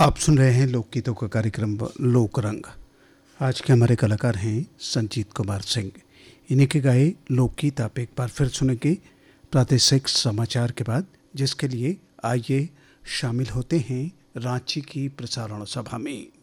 आप सुन रहे हैं लोकगीतों का कार्यक्रम लोक रंग। आज के हमारे कलाकार हैं संजीत कुमार सिंह। इन्हीं के गाए लोकगीत आप एक बार फिर सुनेंगे प्रादेशिक समाचार के बाद, जिसके लिए आइए शामिल होते हैं रांची की प्रसारण सभा में।